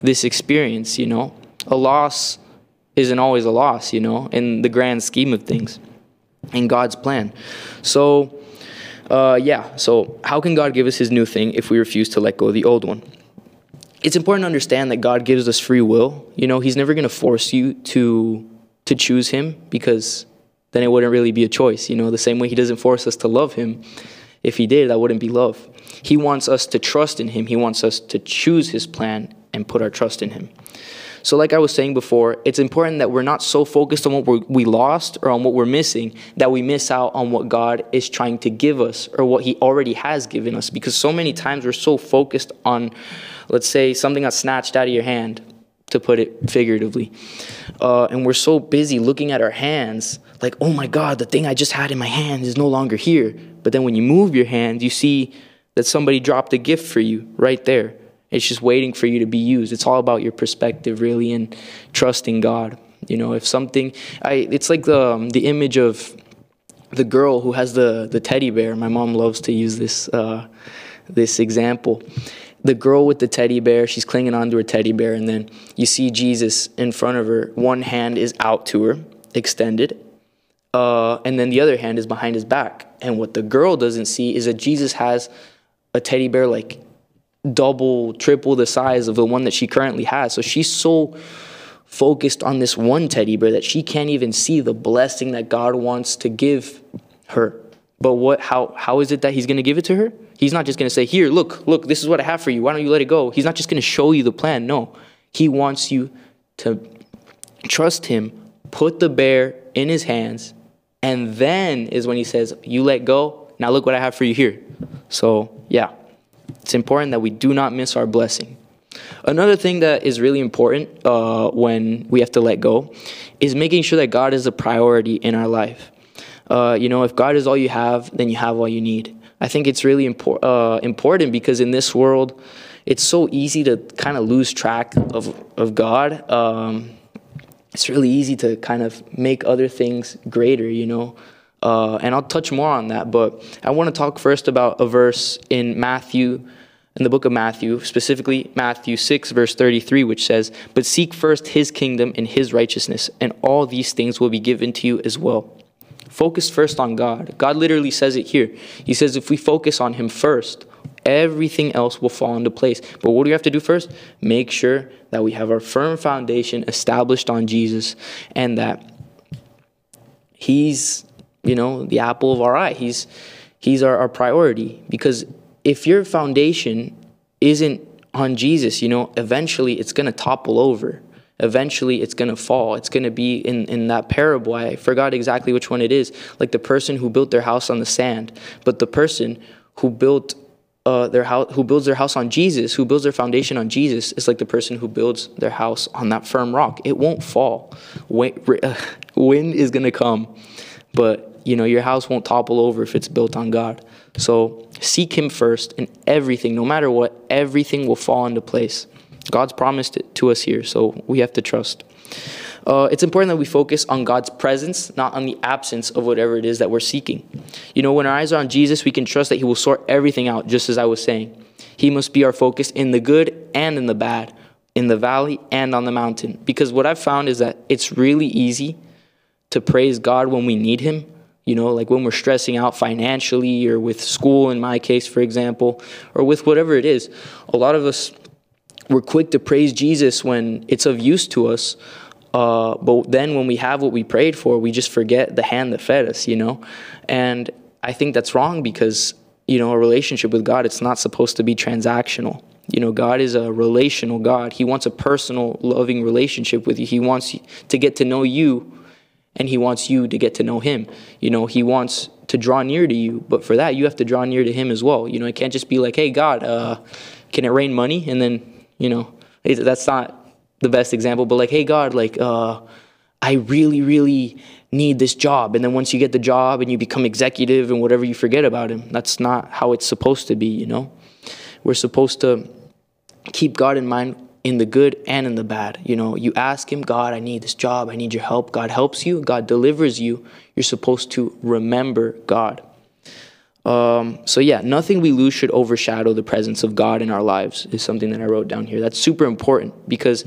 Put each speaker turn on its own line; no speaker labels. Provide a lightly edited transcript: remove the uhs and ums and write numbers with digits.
this experience, you know. A loss isn't always a loss, you know, in the grand scheme of things, in God's plan. So, so how can God give us his new thing if we refuse to let go of the old one? It's important to understand that God gives us free will. You know, he's never going to force you to choose him, because then it wouldn't really be a choice. You know, the same way he doesn't force us to love him. If he did, that wouldn't be love. He wants us to trust in him. He wants us to choose his plan and put our trust in him. So like I was saying before, it's important that we're not so focused on what we lost or on what we're missing that we miss out on what God is trying to give us or what he already has given us. Because so many times we're so focused on, let's say, something got snatched out of your hand, to put it figuratively. And we're so busy looking at our hands like, oh my God, the thing I just had in my hand is no longer here. But then when you move your hand, you see that somebody dropped a gift for you right there. It's just waiting for you to be used. It's all about your perspective, really, and trusting God. You know, if something, it's like the image of the girl who has the teddy bear. My mom loves to use this example. The girl with the teddy bear, she's clinging onto her teddy bear, and then you see Jesus in front of her. One hand is out to her, extended, and then the other hand is behind his back. And what the girl doesn't see is that Jesus has a teddy bear like double, triple the size of the one that she currently has. So she's so focused on this one teddy bear that she can't even see the blessing that God wants to give her. But how is it that he's going to give it to her? He's not just going to say, here, look, this is what I have for you. Why don't you let it go? He's not just going to show you the plan. No, he wants you to trust him, put the bear in his hands, and then is when he says, you let go. Now look what I have for you here. So, yeah, it's important that we do not miss our blessing. Another thing that is really important when we have to let go is making sure that God is a priority in our life. If God is all you have, then you have all you need. I think it's really important because in this world, it's so easy to kind of lose track of God. It's really easy to kind of make other things greater, and I'll touch more on that. But I want to talk first about a verse in the book of Matthew, specifically Matthew 6, verse 33, which says, "But seek first his kingdom and his righteousness, and all these things will be given to you as well." Focus first on God. God literally says it here. He says if we focus on him first, everything else will fall into place. But what do we have to do first? Make sure that we have our firm foundation established on Jesus, and that he's, the apple of our eye. He's our priority. Because if your foundation isn't on Jesus, eventually it's going to topple over. Eventually it's going to fall. It's going to be in that parable. I forgot exactly which one it is. Like the person who built their house on the sand. But the person who built who builds their house on Jesus, who builds their foundation on Jesus, is like the person who builds their house on that firm rock. It won't fall. Wind is going to come, but your house won't topple over if it's built on God. So seek him first, and everything, no matter what, everything will fall into place. God's promised it to us here, so we have to trust. It's important that we focus on God's presence, not on the absence of whatever it is that we're seeking. When our eyes are on Jesus, we can trust that he will sort everything out, just as I was saying. He must be our focus in the good and in the bad, in the valley and on the mountain. Because what I've found is that it's really easy to praise God when we need him. Like when we're stressing out financially, or with school, in my case, for example, or with whatever it is. A lot of us, we're quick to praise Jesus when it's of use to us. But then when we have what we prayed for, we just forget the hand that fed us, And I think that's wrong because, a relationship with God, it's not supposed to be transactional. God is a relational God. He wants a personal, loving relationship with you. He wants to get to know you, and he wants you to get to know him. He wants to draw near to you, but for that, you have to draw near to him as well. It can't just be like, hey, God, can it rain money? And then, that's not the best example, but like, hey, God, I really, really need this job. And then once you get the job and you become executive and whatever, you forget about him. That's not how it's supposed to be, We're supposed to keep God in mind in the good and in the bad. You ask him, God, I need this job. I need your help. God helps you. God delivers you. You're supposed to remember God. So yeah, nothing we lose should overshadow the presence of God in our lives is something that I wrote down here. That's super important because